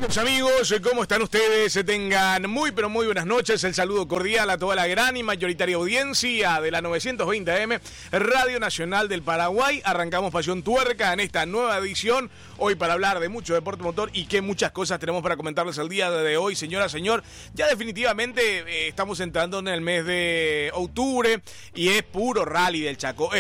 Buenos amigos, ¿cómo están ustedes? Tengan muy pero muy buenas noches. El saludo cordial a toda la gran y mayoritaria audiencia de la 920 AM Radio Nacional del Paraguay. Arrancamos Pasión Tuerca en esta nueva edición, hoy para hablar de mucho deporte motor y que muchas cosas tenemos para comentarles el día de hoy, señora, señor. Ya definitivamente estamos entrando en el mes de octubre y es puro Rally del Chaco,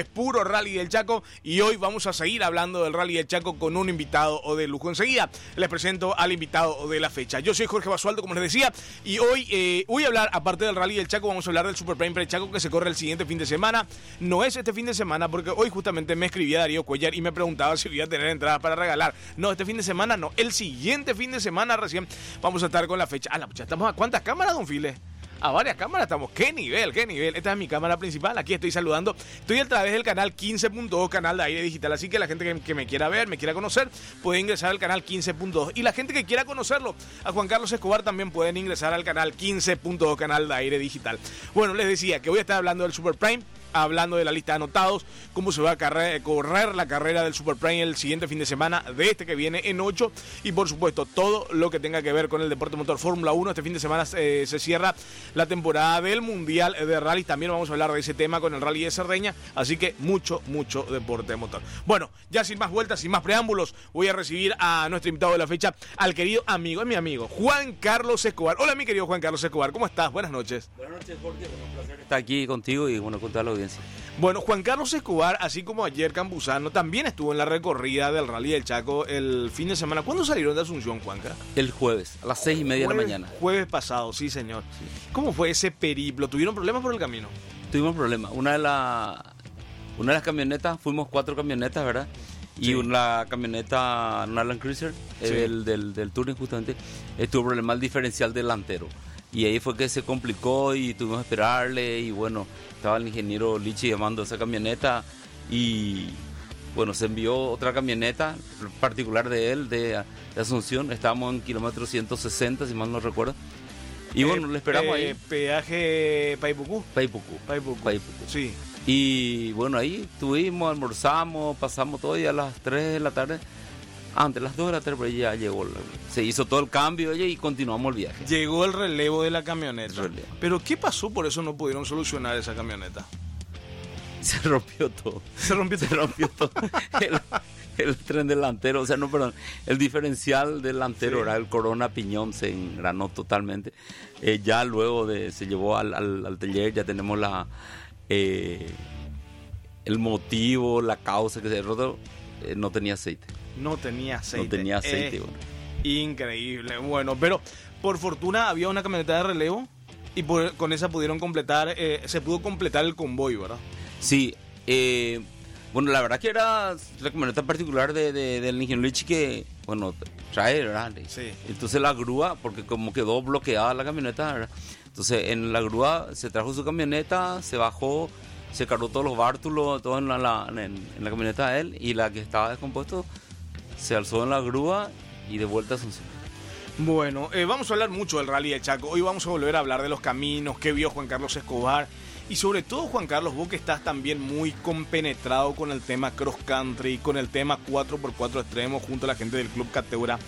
y hoy vamos a seguir hablando del Rally del Chaco con un invitado de lujo. Enseguida les presento al invitado de la fecha. Yo soy Jorge Basualdo, como les decía, y hoy voy a hablar, aparte del Rally del Chaco, vamos a hablar del Super Prime Chaco que se corre el siguiente fin de semana. No es este fin de semana, porque hoy justamente me escribía Darío Cuellar y me preguntaba si voy a tener entradas para regalar. No, este fin de semana no, el siguiente fin de semana recién vamos a estar con la fecha. La pucha, ¿estamos a cuántas cámaras, don File? A varias cámaras estamos. ¿Qué nivel? Esta es mi cámara principal. Aquí estoy saludando. Estoy a través del canal 15.2, canal de aire digital. Así que la gente que me quiera ver, me quiera conocer, puede ingresar al canal 15.2. Y la gente que quiera conocerlo, a Juan Carlos Escobar, también pueden ingresar al canal 15.2, canal de aire digital. Bueno, les decía que voy a estar hablando del Super Prime, hablando de la lista de anotados, cómo se va a correr la carrera del Super Prime el siguiente fin de semana de este que viene en 8, y por supuesto todo lo que tenga que ver con el deporte motor Fórmula 1. Este fin de semana se cierra la temporada del Mundial de Rally. También vamos a hablar de ese tema con el Rally de Cerdeña, así que mucho deporte motor. Bueno, ya sin más vueltas, sin más preámbulos, voy a recibir a nuestro invitado de la fecha, al querido amigo, es mi amigo, Juan Carlos Escobar. Hola, mi querido Juan Carlos Escobar, ¿cómo estás? Buenas noches. Buenas noches, Jorge, un placer estar aquí contigo y bueno, con toda la audiencia. Bueno, Juan Carlos Escobar, así como ayer Campuzano, también estuvo en la recorrida del Rally del Chaco el fin de semana. ¿Cuándo salieron de Asunción, Juanca? El jueves, a las 6:30 de la mañana. Jueves pasado, sí, señor. Sí. ¿Cómo fue ese periplo? ¿Tuvieron problemas por el camino? Tuvimos problemas. Una de las camionetas, fuimos 4 camionetas, ¿verdad? Y sí. Una camioneta, una Land Cruiser, sí, del Touring justamente, tuvo problema el diferencial delantero. Y ahí fue que se complicó y tuvimos que esperarle, y bueno, estaba el ingeniero Lichi llamando a esa camioneta y bueno, se envió otra camioneta particular de él, de Asunción. Estábamos en kilómetro 160, si mal no recuerdo. Y bueno, le esperamos ahí. Peaje Paipucú. Paipucú. Sí. Y bueno, ahí estuvimos, almorzamos, pasamos todo y a las 3 de la tarde, antes las 2 de la tarde, pero ya llegó, se hizo todo el cambio y continuamos el viaje. Llegó el relevo de la camioneta. Pero ¿qué pasó? Por eso no pudieron solucionar esa camioneta. Se rompió todo. Se rompió todo. El tren delantero, el diferencial delantero, sí, era el Corona Piñón, se engranó totalmente. Ya luego se llevó al taller, ya tenemos el motivo, la causa que se roto, no tenía aceite. No tenía aceite. Bueno. Increíble. Bueno, pero por fortuna había una camioneta de relevo y con esa pudieron completar, se pudo completar el convoy, ¿verdad? Sí. Bueno, la verdad que era la camioneta particular del ingeniero Lichi que, bueno, trae, ¿verdad? Sí. Entonces la grúa, porque como quedó bloqueada la camioneta, ¿verdad? Entonces en la grúa se trajo su camioneta, se bajó, se cargó todos los bártulos, todo en la camioneta de él, y la que estaba descompuesto se alzó en la grúa y de vuelta a Asunción. Bueno, vamos a hablar mucho del Rally del Chaco. Hoy vamos a volver a hablar de los caminos, qué vio Juan Carlos Escobar. Y sobre todo, Juan Carlos, vos que estás también muy compenetrado con el tema cross country, con el tema 4x4 extremos, junto a la gente del Club Cateura.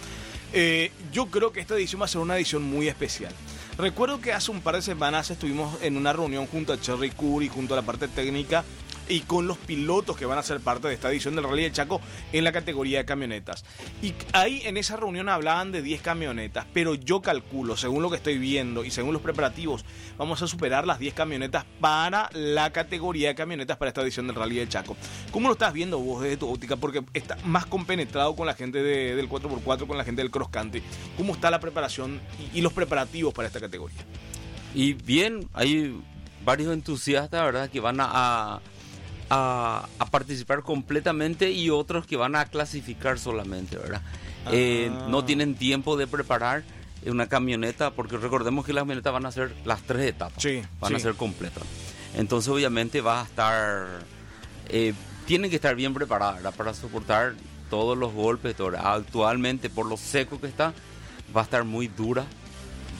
Yo creo que esta edición va a ser una edición muy especial. Recuerdo que hace un par de semanas estuvimos en una reunión junto a Cherry Curry, junto a la parte técnica y con los pilotos que van a ser parte de esta edición del Rally del Chaco en la categoría de camionetas. Y ahí en esa reunión hablaban de 10 camionetas, pero yo calculo, según lo que estoy viendo y según los preparativos, vamos a superar las 10 camionetas para la categoría de camionetas para esta edición del Rally del Chaco. ¿Cómo lo estás viendo vos desde tu óptica? Porque estás más compenetrado con la gente del 4x4, con la gente del cross country. ¿Cómo está la preparación y los preparativos para esta categoría? Y bien, hay varios entusiastas, ¿verdad?, que van a participar completamente, y otros que van a clasificar solamente, ¿verdad? No tienen tiempo de preparar una camioneta, porque recordemos que las camionetas van a ser las 3 etapas, sí, van a ser completas. Entonces obviamente va a estar, tienen que estar bien preparadas, ¿verdad?, para soportar todos los golpes. Actualmente, por lo seco que está, va a estar muy dura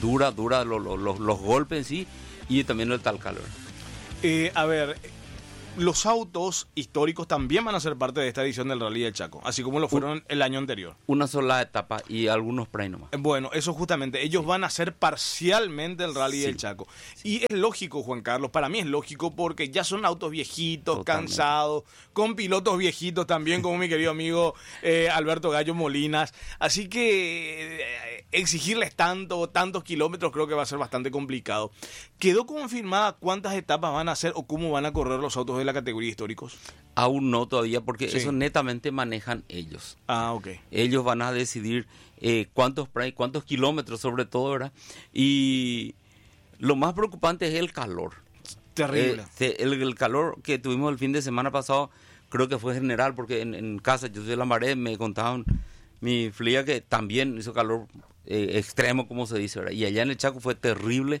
los golpes en sí, y también el talcal, ¿verdad? A ver, los autos históricos también van a ser parte de esta edición del Rally del Chaco, así como lo fueron el año anterior. Una sola etapa y algunos por ahí nomás. Bueno, eso justamente, ellos van a hacer parcialmente el Rally del Chaco. Y es lógico, Juan Carlos, para mí es lógico porque ya son autos viejitos, totalmente cansados, con pilotos viejitos también, como mi querido amigo Alberto Gallo Molinas. Así que exigirles tantos kilómetros creo que va a ser bastante complicado. ¿Quedó confirmada cuántas etapas van a hacer o cómo van a correr los autos de la categoría históricos? Aún no todavía, porque eso netamente manejan ellos. Ah, ok. Ellos van a decidir cuántos kilómetros sobre todo, ¿verdad? Y lo más preocupante es el calor. Terrible. El calor que tuvimos el fin de semana pasado creo que fue general, porque en casa, yo soy de Lambaré, me contaban mi flia que también hizo calor extremo, como se dice, ¿verdad? Y allá en el Chaco fue terrible.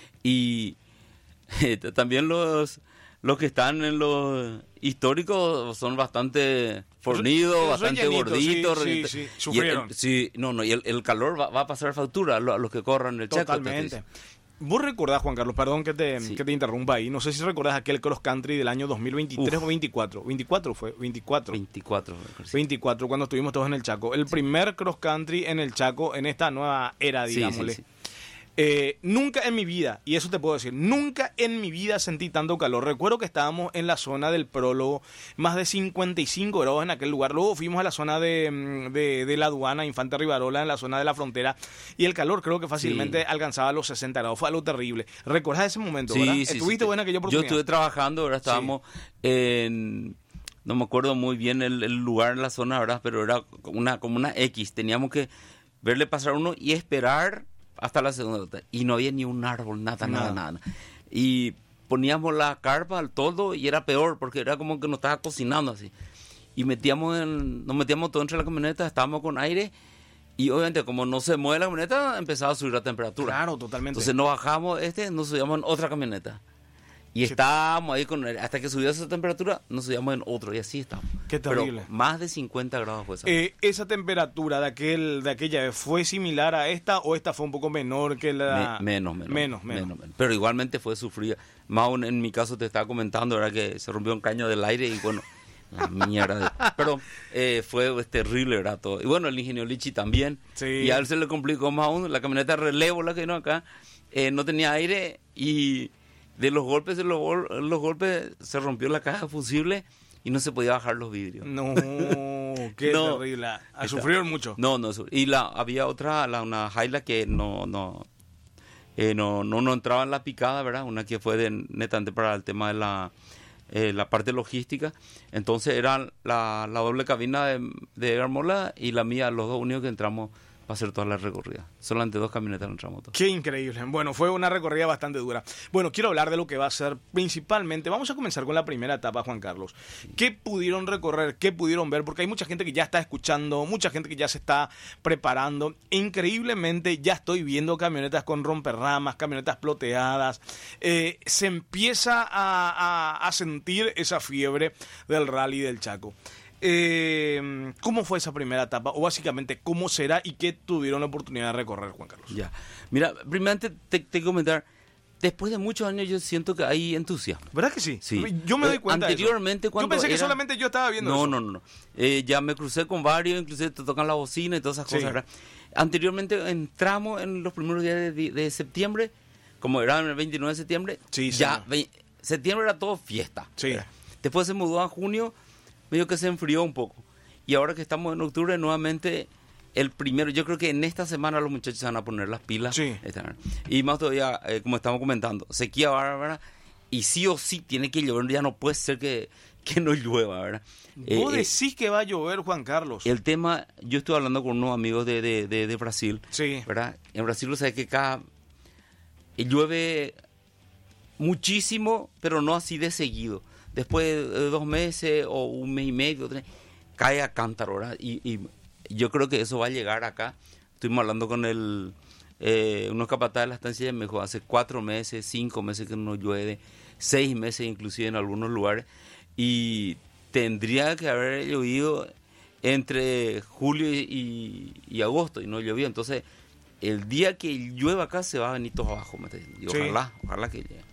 Y también los que están en los históricos son bastante fornidos, bastante gorditos. Sí, sufrieron. Y el calor va a pasar factura a los que corran el Chaco. Totalmente. ¿Vos recordás, Juan Carlos, perdón que te interrumpa ahí, no sé si recordás aquel cross country del año 2023 o 24? 24 fue, 24, cuando estuvimos todos en el Chaco. El primer cross country en el Chaco en esta nueva era, digámosle. Nunca en mi vida, y eso te puedo decir, nunca en mi vida sentí tanto calor. Recuerdo que estábamos en la zona del prólogo, más de 55 grados en aquel lugar. Luego fuimos a la zona de la aduana, Infante Rivarola, en la zona de la frontera, y el calor creo que fácilmente alcanzaba los 60 grados. Fue algo terrible. ¿Recordás ese momento, verdad? ¿Estuviste buena aquella oportunidad? Yo estuve trabajando, ahora estábamos en... No me acuerdo muy bien el lugar en la zona, ¿verdad? Pero era como una X. Teníamos que verle pasar uno y esperar hasta la segunda, y no había ni un árbol, nada. Y poníamos la carpa al toldo y era peor, porque era como que nos estaba cocinando así. Y nos metíamos todo entre la camioneta, estábamos con aire, y obviamente como no se mueve la camioneta, empezaba a subir la temperatura. Claro, totalmente. Entonces nos bajamos nos subíamos en otra camioneta. Y estábamos ahí hasta que subió esa temperatura, nos subíamos en otro, y así estábamos. Qué terrible. Pero más de 50 grados fue esa. ¿Esa temperatura de aquella vez fue similar a esta o esta fue un poco menor que la...? Menos. Pero igualmente fue sufrida. Más aún en mi caso te estaba comentando, era que se rompió un caño del aire y bueno, la mierda. Pero fue terrible, ¿verdad? Todo. Y bueno, el ingeniero Lichi también. Sí. Y a él se le complicó más aún. La camioneta relevo, la que no acá, no tenía aire y... De los golpes se rompió la caja fusible y no se podía bajar los vidrios. No, qué terrible. Sufrieron mucho. No. Y había una Hilux que no entraba en la picada, ¿verdad? Una que fue netamente para el tema de la parte logística. Entonces era la doble cabina de Edgar Mola y la mía, los dos únicos que entramos para hacer toda la recorrida. Solamente 2 camionetas en nuestra moto. Qué increíble. Bueno, fue una recorrida bastante dura. Bueno, quiero hablar de lo que va a ser principalmente. Vamos a comenzar con la primera etapa, Juan Carlos. ¿Qué pudieron recorrer? ¿Qué pudieron ver? Porque hay mucha gente que ya está escuchando, mucha gente que ya se está preparando. Increíblemente ya estoy viendo camionetas con romperramas, camionetas ploteadas. Se empieza a sentir esa fiebre del Rally del Chaco. ¿Cómo fue esa primera etapa? O básicamente, ¿cómo será y qué tuvieron la oportunidad de recorrer, Juan Carlos? Ya. Mira, primeramente te comentar, después de muchos años yo siento que hay entusiasmo. ¿Verdad que sí? Sí. Yo me doy cuenta anteriormente, de eso. Yo pensé que solamente yo estaba viendo eso. No. Ya me crucé con varios, inclusive te tocan la bocina y todas esas cosas, ¿verdad? Anteriormente entramos en los primeros días de septiembre, como era el 29 de septiembre, septiembre era todo fiesta. Sí. ¿Verdad? Después se mudó a junio, medio que se enfrió un poco. Y ahora que estamos en octubre, nuevamente, el primero, yo creo que en esta semana los muchachos se van a poner las pilas. Sí. Y más todavía, como estamos comentando, sequía bárbara, y sí o sí tiene que llover, ya no puede ser que no llueva, ¿verdad? Vos decís que va a llover, Juan Carlos. El tema, yo estoy hablando con unos amigos de Brasil, sí, ¿verdad? En Brasil lo sabes que llueve muchísimo, pero no así de seguido. Después de 2 meses o 1 mes y medio, 3, cae a cántaro, ¿verdad? Y yo creo que eso va a llegar acá. Estuvimos hablando con unos capataces de la estancia, me dijo, hace 4 meses, 5 meses que no llueve, 6 meses inclusive en algunos lugares, y tendría que haber llovido entre julio y agosto, y no llovió. Entonces, el día que llueva acá se va a venir todo abajo, y sí. ojalá que llegue.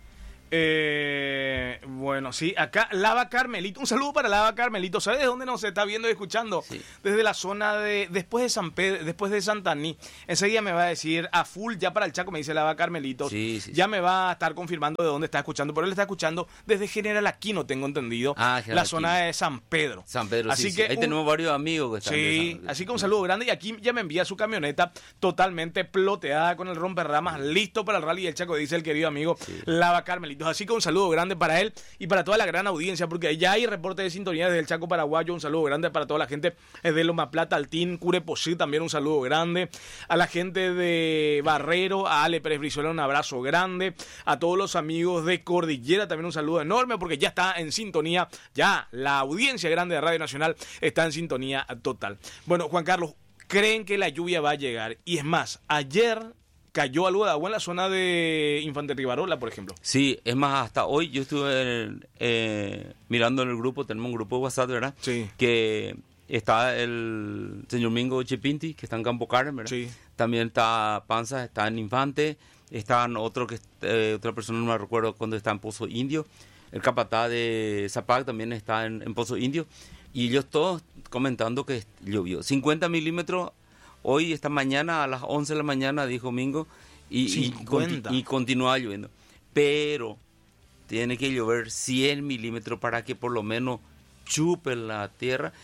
Bueno, sí, acá Lava Carmelito, un saludo para Lava Carmelito. ¿Sabes de dónde nos está viendo y escuchando? Sí. Desde la zona de, después de San Pedro, después de Santaní. Enseguida me va a decir a full, ya para el Chaco, me dice Lava Carmelito. Sí. Ya me va a estar confirmando de dónde está escuchando, pero él está escuchando desde General Aquino, tengo entendido. La zona de San Pedro. San Pedro, así sí. que Ahí tenemos varios amigos que están. Sí, así que un saludo grande. Y aquí ya me envía su camioneta totalmente ploteada con el romperramas, listo para el Rally del Chaco, dice el querido amigo Lava Carmelitos. Así que un saludo grande para él y para toda la gran audiencia, porque ya hay reporte de sintonía desde el Chaco paraguayo. Un saludo grande para toda la gente de Loma Plata, Altín, Cureposí, también un saludo grande. A la gente de Barrero, a Ale Pérez Brizuela, un abrazo grande. A todos los amigos de Cordillera, también un saludo enorme, porque ya está en sintonía, ya la audiencia grande de Radio Nacional está en sintonía total. Bueno, Juan Carlos, creen que la lluvia va a llegar. Y es más, ayer cayó algo de agua en la zona de Infante Rivarola, por ejemplo. Sí, es más, hasta hoy yo estuve mirando en el grupo, tenemos un grupo de WhatsApp, ¿verdad? Sí. Que está el señor Mingo Chepinti, que está en Campo Karen, ¿verdad? Sí. También está Panza, está en Infante, están otra persona, no me recuerdo cuándo está en Pozo Indio. El capataz de Zapac también está en Pozo Indio. Y ellos todos comentando que llovió 50 milímetros hoy, esta mañana, a las 11 de la mañana, dijo Mingo, y continúa lloviendo. Pero tiene que llover 100 milímetros para que por lo menos chupe la tierra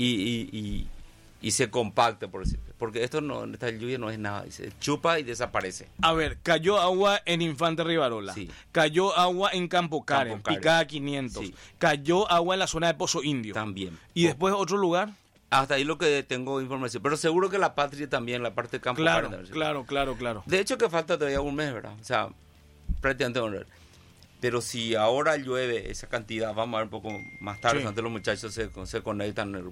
y se compacte, por decirlo. Porque esta lluvia no es nada, se chupa y desaparece. A ver, cayó agua en Infante Rivarola, sí. Cayó agua en Campo Karen, Picada 500, sí. Cayó agua en la zona de Pozo Indio. También. ¿Y después otro lugar? Hasta ahí lo que tengo información. Pero seguro que la Patria también, la parte de Campo Karen. Claro. De hecho que falta todavía un mes, ¿verdad? O sea, prácticamente un mes. Pero si ahora llueve esa cantidad, vamos a ver un poco más tarde, antes los muchachos se conectan.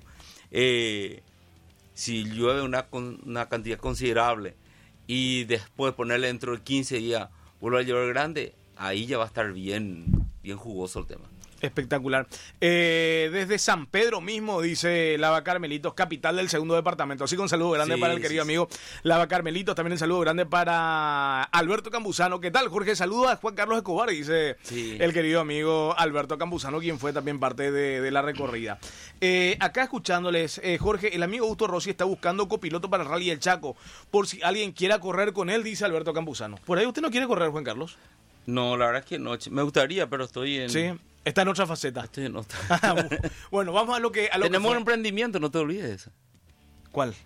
Si llueve una cantidad considerable y después ponerle dentro de 15 días vuelve a llover grande, ahí ya va a estar bien jugoso el tema. Espectacular. Desde San Pedro mismo, dice Lava Carmelitos, capital del segundo departamento. Así que un saludo grande para el querido amigo Lava Carmelitos. También un saludo grande para Alberto Campuzano. ¿Qué tal, Jorge? Saludos a Juan Carlos Escobar, dice el querido amigo Alberto Campuzano, quien fue también parte de la recorrida. Acá escuchándoles, Jorge, el amigo Augusto Rossi está buscando copiloto para el Rally del Chaco. Por si alguien quiera correr con él, dice Alberto Campuzano. ¿Por ahí usted no quiere correr, Juan Carlos? No, la verdad es que no. Me gustaría, pero estoy en... Sí. Está en otra faceta. Estoy en otra. Bueno, vamos a lo que... Tenemos un emprendimiento, no te olvides de eso. ¿Cuál?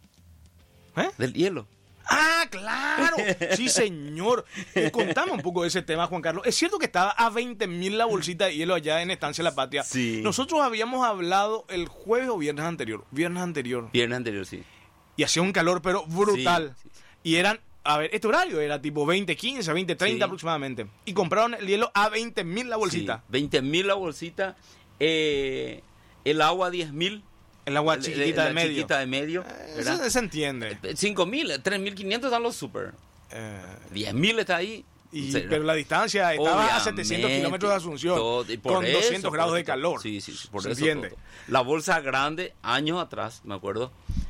Del hielo. ¡Ah, claro! Sí, señor. Contame un poco de ese tema, Juan Carlos. Es cierto que estaba a 20.000 la bolsita de hielo allá en Estancia La Patria. Sí. Nosotros habíamos hablado el jueves o viernes anterior. Viernes anterior, sí. Y hacía un calor, pero brutal. Sí. Y eran... A ver, este horario era tipo 20.15, 20.30 aproximadamente. Y compraron el hielo a 20.000 la bolsita. Sí, 20.000 la bolsita. El agua 10.000. El agua chiquita de medio. ¿verdad? Se entiende. 5.000, 3.500 están los super. 10.000 está ahí. Pero la distancia estaba a 700 kilómetros de Asunción. Con 200 grados de calor. Sí, por ¿Se eso. entiende? La bolsa grande, años atrás, me acuerdo.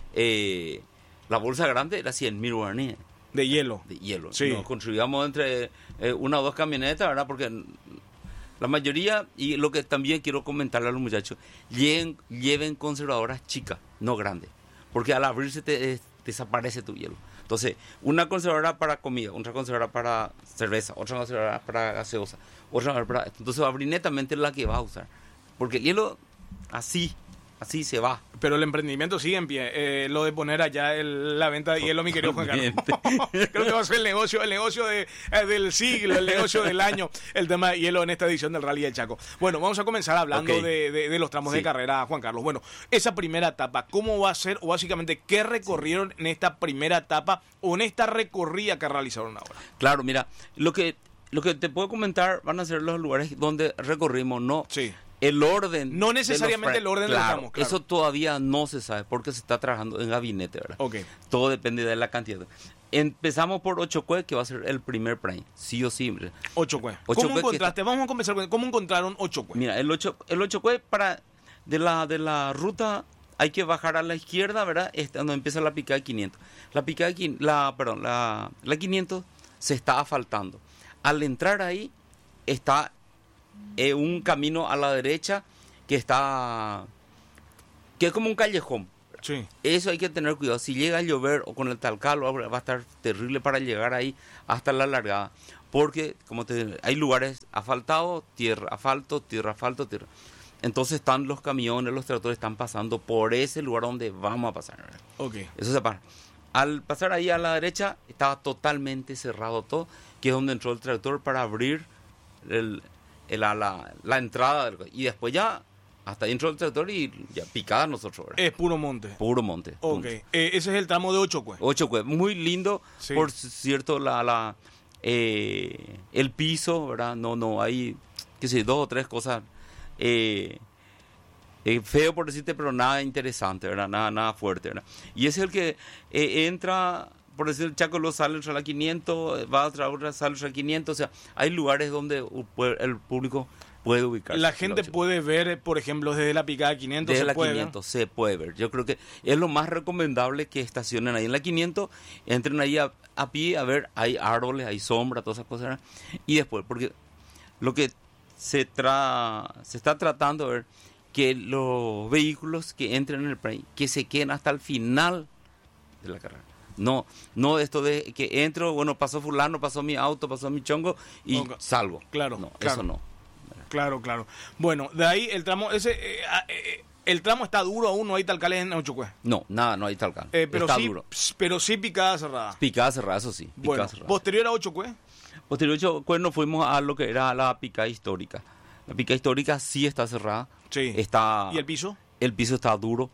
La bolsa grande era 100.000 guaraníes. De hielo. Sí. Nos construíamos entre una o dos camionetas, ¿verdad? Porque la mayoría, y lo que también quiero comentarle a los muchachos, lleven conservadoras chicas, no grandes. Porque al abrirse desaparece tu hielo. Entonces, una conservadora para comida, otra conservadora para cerveza, otra conservadora para gaseosa, otra para... Entonces, va a abrir netamente la que vas a usar. Porque el hielo, así se va. Pero el emprendimiento sigue en pie. Lo de poner allá la venta de hielo, mi querido Juan Carlos. Creo que va a ser el negocio del siglo, el negocio del año, el tema de hielo en esta edición del Rally del Chaco. Bueno, vamos a comenzar hablando de los tramos de carrera, Juan Carlos. Bueno, esa primera etapa, ¿cómo va a ser? O básicamente, ¿qué recorrieron en esta primera etapa o en esta recorrida que realizaron ahora? Claro, mira, lo que te puedo comentar van a ser los lugares donde recorrimos, ¿no? Sí. El orden. No necesariamente el orden del tramo, claro. Eso todavía no se sabe porque se está trabajando en gabinete, ¿verdad? Okay. Todo depende de la cantidad. Empezamos por Ochocue, que va a ser el primer prime, sí o sí. Ochocue. ¿Cómo encontraste? Vamos a comenzar con cómo encontraron Ochocue. Mira, el Ochocue de la ruta hay que bajar a la izquierda, ¿verdad? Donde empieza la picada 500. La 500 se está asfaltando. Al entrar ahí está un camino a la derecha que es como un callejón. Sí. Eso hay que tener cuidado. Si llega a llover o con el talcal, va a estar terrible para llegar ahí hasta la largada. Porque, hay lugares asfaltados, tierra, asfalto, tierra, asfalto, tierra. Entonces están los camiones, los tractores están pasando por ese lugar donde vamos a pasar. Okay. Eso se para. Al pasar ahí a la derecha, estaba totalmente cerrado todo, que es donde entró el tractor para abrir la entrada. Y después ya, hasta ahí entró el tractor y ya picada nosotros. ¿Verdad? Es puro monte. Puro monte. Ok. Ese es el tramo de Ochocue. Ochocue. Muy lindo, sí. Por cierto, el piso, ¿verdad? No hay, qué sé, 2 o 3 cosas feo por decirte, pero nada interesante, ¿verdad? Nada fuerte, ¿verdad? Y ese es el que entra, por decir, el Chaco lo sale a la 500, va a otra sale a la 500, o sea, hay lugares donde el público puede ubicarse. La gente puede ver, por ejemplo, desde la picada 500. Desde la 500 se puede ver. Yo creo que es lo más recomendable que estacionen ahí en la 500, entren ahí a pie a ver, hay árboles, hay sombra, todas esas cosas, ¿verdad? Y después, porque lo que se está tratando de ver, que los vehículos que entren en el país, que se queden hasta el final de la carrera. No esto de que entro, bueno, pasó fulano, pasó mi auto, pasó mi chongo y salgo. Claro, no, claro. Eso no. Claro. Bueno, de ahí el tramo, el tramo está duro aún, no hay talcales en Ochocue. No hay talcal. Pero está sí, duro. Pero sí picada cerrada. Picada cerrada, eso sí. Bueno, cerrada. Posterior a Ochocue. Posterior a Ochocue nos fuimos a lo que era la picada histórica. La picada histórica sí está cerrada. Sí. ¿Y el piso? El piso está duro.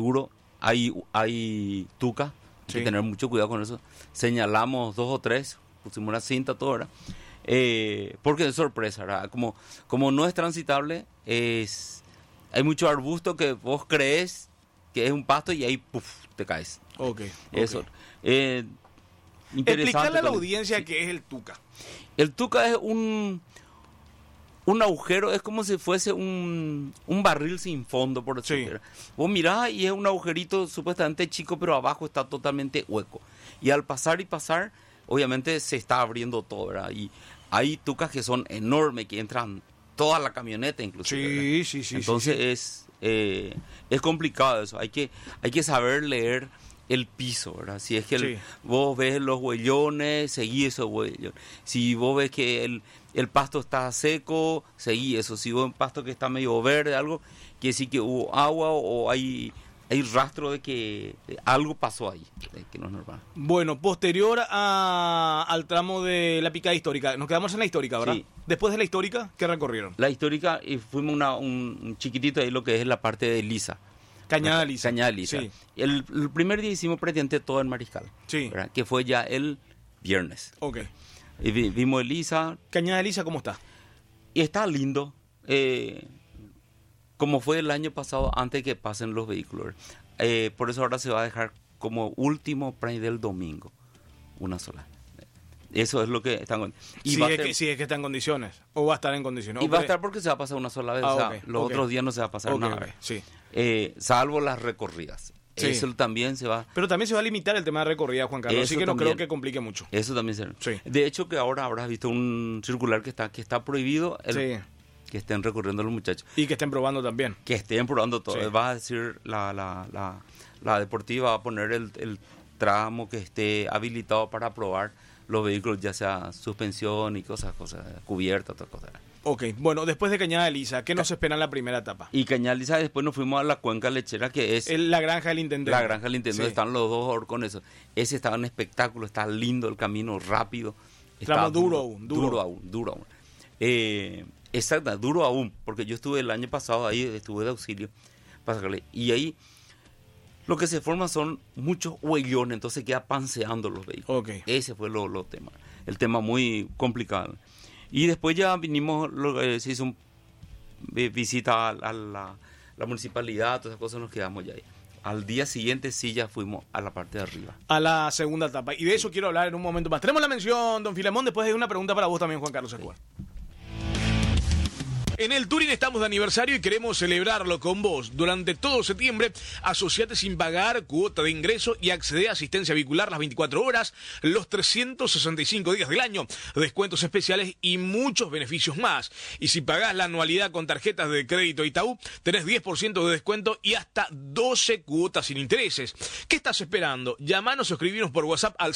Hay tuca. Hay que tener mucho cuidado con eso. Señalamos 2 o 3, pusimos una cinta, todo, ¿verdad? Porque es sorpresa, ¿verdad? Como no es transitable, hay mucho arbusto que vos crees que es un pasto y ahí te caes. Okay. Eso. Explicarle a la audiencia qué es el tuca. El tuca es un agujero, es como si fuese un barril sin fondo, por decirlo. Sí. Vos mirás y es un agujerito supuestamente chico, pero abajo está totalmente hueco. Y al pasar, obviamente se está abriendo todo, ¿verdad? Y hay tucas que son enormes, que entran toda la camioneta inclusive. Sí. Entonces es complicado eso. Hay que saber leer el piso, ¿verdad? Si es que vos ves los huellones, seguí esos huellones. Si vos ves que el pasto está seco, seguí eso. Si vos ves un pasto que está medio verde, algo, quiere decir que hubo agua o hay rastro de que algo pasó ahí, que no es normal. Bueno, posterior al tramo de la picada histórica, nos quedamos en la histórica, ¿verdad? Sí. Después de la histórica, ¿qué recorrieron? La histórica, y fuimos un chiquitito ahí, lo que es la parte de Lisa. Cañada Lisa. Sí. El primer día hicimos prácticamente todo en Mariscal. Sí. ¿Verdad? Que fue ya el viernes. Ok. Y vimos Lisa. Cañada Lisa, ¿cómo está? Y está lindo. Como fue el año pasado, antes que pasen los vehículos. Por eso ahora se va a dejar como último Pride del domingo. Una sola. Eso es lo que están. Si es que está en condiciones. O va a estar en condiciones. Y va a estar porque se va a pasar una sola vez. Los otros días no se va a pasar nada. Sí. Salvo las recorridas. Sí. Eso también se va. Pero también se va a limitar el tema de recorrida, Juan Carlos. Así que no creo que complique mucho. Eso también se. Sí. De hecho, que ahora habrás visto un circular que está prohibido. Que estén recorriendo los muchachos. Y que estén probando también. Que estén probando todo. Sí. Va a decir la deportiva, va a poner el tramo que esté habilitado para probar los vehículos, ya sea suspensión y cosas cubiertas, otras cosas. Ok, bueno, después de Cañada Lisa, ¿qué nos espera en la primera etapa? Y Cañada Lisa, después nos fuimos a la Cuenca Lechera, que es la granja del intendente. La granja del intendente, están los 2 horcones. Ese estaba en espectáculo, está lindo el camino, rápido. Tramo duro aún. Exacto, duro aún, porque yo estuve el año pasado ahí, estuve de auxilio para sacarle. Y ahí lo que se forma son muchos huellones, entonces queda panseando los vehículos. Okay. Ese fue el tema muy complicado. Y después ya vinimos, se hizo visita a la municipalidad, todas esas cosas, nos quedamos ya ahí. Al día siguiente sí ya fuimos a la parte de arriba. A la segunda etapa. Y de eso quiero hablar en un momento más. Tenemos la mención, don Filemón, después hay una pregunta para vos también, Juan Carlos Escobar. En el Touring estamos de aniversario y queremos celebrarlo con vos. Durante todo septiembre, asociate sin pagar cuota de ingreso y accede a asistencia vehicular las 24 horas, los 365 días del año, descuentos especiales y muchos beneficios más. Y si pagás la anualidad con tarjetas de crédito Itaú, tenés 10% de descuento y hasta 12 cuotas sin intereses. ¿Qué estás esperando? Llamanos o escribinos por WhatsApp al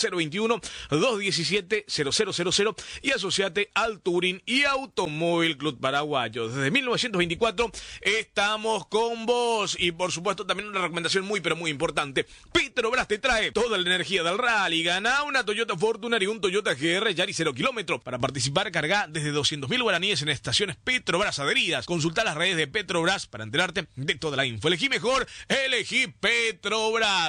021-217-0000 y asociate al Touring y Automóvil Club Paraguayo. Desde 1924 estamos con vos. Y por supuesto también una recomendación muy pero muy importante. Petrobras te trae toda la energía del rally. Gana una Toyota Fortuner y un Toyota GR Yaris 0 kilómetros. Para participar, carga desde 200.000 guaraníes en estaciones Petrobras adheridas. Consulta las redes de Petrobras para enterarte de toda la info. Elegí mejor, elegí Petrobras.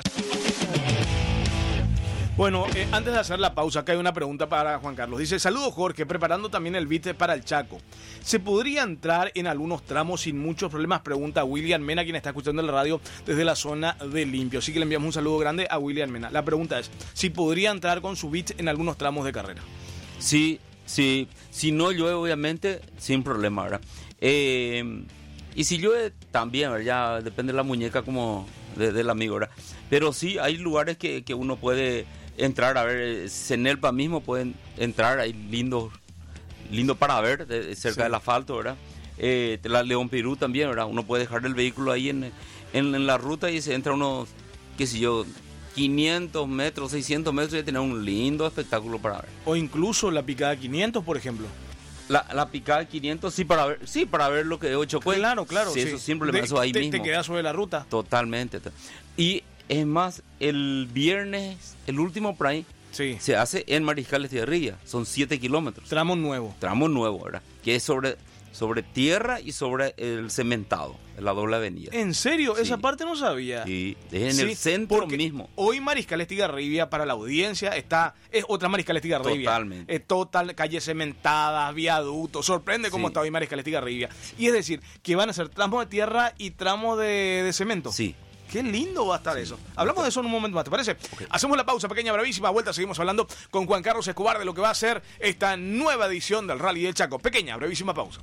Bueno, antes de hacer la pausa, acá hay una pregunta para Juan Carlos. Dice, saludos Jorge, preparando también el beat para el Chaco. ¿Se podría entrar en algunos tramos sin muchos problemas? Pregunta William Mena, quien está escuchando en la radio desde la zona de Limpio. Así que le enviamos un saludo grande a William Mena. La pregunta es, ¿si podría entrar con su beat en algunos tramos de carrera? Sí, si no llueve, obviamente, sin problema, ¿verdad? Y si llueve, también, ¿verdad? Ya depende de la muñeca como del amigo, ¿verdad? Pero sí, hay lugares que uno puede entrar, a ver, Cenelpa mismo pueden entrar, hay lindo para ver, cerca del asfalto, ¿verdad? La León Pirú también, ¿verdad? Uno puede dejar el vehículo ahí en la ruta y se entra unos, qué sé yo, 500 metros, 600 metros y tener un lindo espectáculo para ver. O incluso la picada 500, por ejemplo. La picada 500, para ver lo que es 8 cuentas. Claro. Sí, eso siempre eso ahí mismo. Te quedas sobre la ruta. Totalmente. Y es más, el viernes, el último Prime, se hace en Mariscal Estigarribia. Son 7 kilómetros. Tramo nuevo, ¿verdad? Que es sobre tierra y sobre el cementado, la doble avenida. ¿En serio? Sí. Esa parte no sabía. Sí, es en el centro mismo. Hoy Mariscal Estigarribia, para la audiencia, es otra Mariscal Estigarribia. Totalmente. Total, calles cementadas, viaductos. Sorprende cómo está hoy Mariscal Estigarribia. Y es decir, que van a ser tramos de tierra y tramos de cemento. Sí. Qué lindo va a estar eso. Hablamos de eso en un momento más, ¿te parece? Okay. Hacemos la pausa, pequeña, bravísima vuelta. Seguimos hablando con Juan Carlos Escobar de lo que va a ser esta nueva edición del Rally del Chaco. Pequeña, brevísima pausa.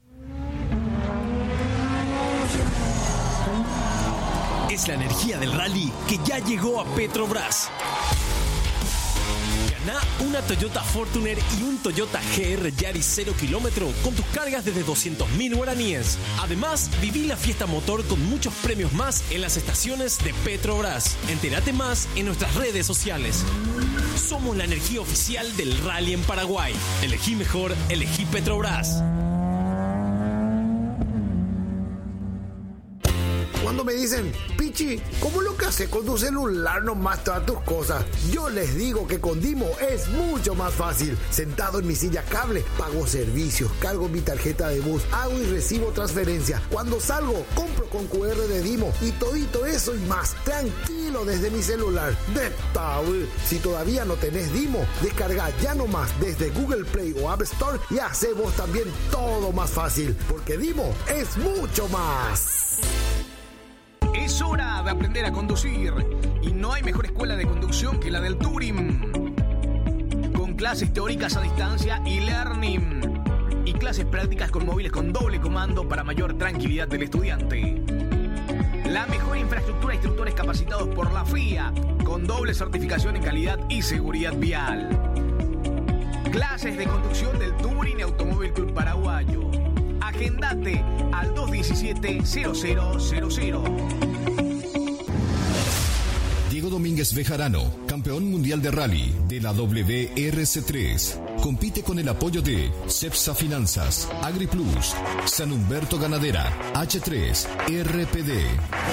Es la energía del rally que ya llegó a Petrobras. Gana una Toyota Fortuner y un Toyota GR Yaris 0 kilómetro con tus cargas desde 200.000 guaraníes. Además, viví la fiesta motor con muchos premios más en las estaciones de Petrobras. Entérate más en nuestras redes sociales. Somos la energía oficial del rally en Paraguay. Elegí mejor, elegí Petrobras. Cuando me dicen, Pichi, ¿cómo lo que haces con tu celular nomás todas tus cosas? Yo les digo que con Dimo es mucho más fácil. Sentado en mi silla cable, pago servicios, cargo mi tarjeta de bus, hago y recibo transferencia. Cuando salgo, compro con QR de Dimo y todito eso y más. Tranquilo desde mi celular. De Tower. Si todavía no tenés Dimo, descarga ya nomás desde Google Play o App Store y hace vos también todo más fácil. Porque Dimo es mucho más. Es hora de aprender a conducir y no hay mejor escuela de conducción que la del Touring. Con clases teóricas a distancia y learning y clases prácticas con móviles con doble comando para mayor tranquilidad del estudiante. La mejor infraestructura e instructores capacitados por la FIA con doble certificación en calidad y seguridad vial. Clases de conducción del Touring y Automóvil Club Paraguayo. Agendate al 217-0000. Diego Domínguez Bejarano, campeón mundial de rally de la WRC3. Compite con el apoyo de Cepsa Finanzas, AgriPlus, San Humberto Ganadera, H3, RPD.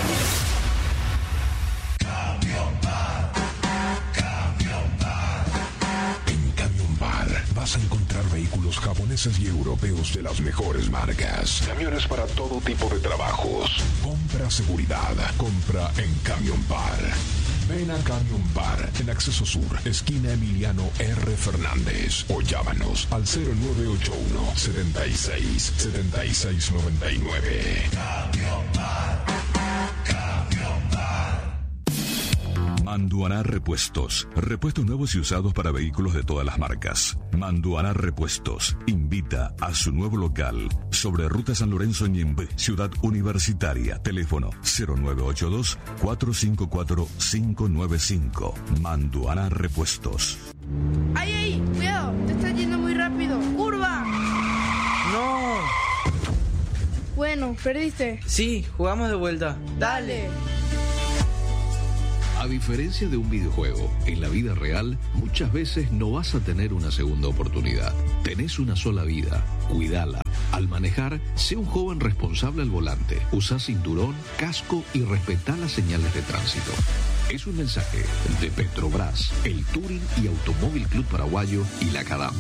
Vas a encontrar vehículos japoneses y europeos de las mejores marcas. Camiones para todo tipo de trabajos. Compra seguridad. Compra en Camion Bar. Ven a Camion Bar en Acceso Sur, esquina Emiliano R. Fernández. O llámanos al 0981 76 76 99. Camion Bar. Camion Bar. Manduaná Repuestos. Repuestos nuevos y usados para vehículos de todas las marcas. Manduaná Repuestos invita a su nuevo local sobre Ruta San Lorenzo Ñembe, Ciudad Universitaria. Teléfono 0982-454-595. Manduaná Repuestos. ¡Ay, ay! ¡Cuidado! Te estás yendo muy rápido. ¡Curva! ¡No! Bueno, perdiste. Sí, jugamos de vuelta. Dale. A diferencia de un videojuego, en la vida real muchas veces no vas a tener una segunda oportunidad. Tenés una sola vida, cuídala. Al manejar, sé un joven responsable al volante. Usa cinturón, casco y respetá las señales de tránsito. Es un mensaje de Petrobras, el Touring y Automóvil Club Paraguayo y la CADAM.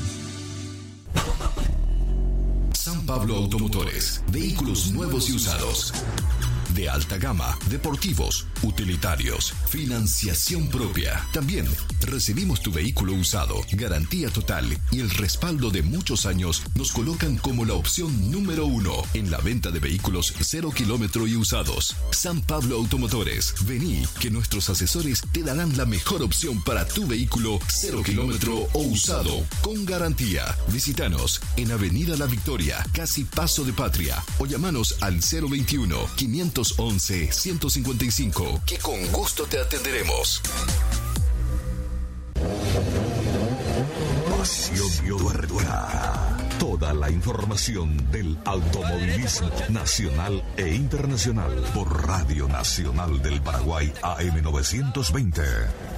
San Pablo Automotores. Vehículos nuevos y usados. De alta gama, deportivos, utilitarios, financiación propia. También recibimos tu vehículo usado, garantía total y el respaldo de muchos años nos colocan como la opción número 1 en la venta de vehículos 0 kilómetro y usados. San Pablo Automotores. Vení, que nuestros asesores te darán la mejor opción para tu vehículo 0 kilómetro o usado, con garantía. Visítanos en Avenida La Victoria, casi Paso de Patria, o llamanos al 021-511-155, que con gusto te atenderemos. Pasión Tuerca. Toda la información del automovilismo nacional e internacional por Radio Nacional del Paraguay AM 920.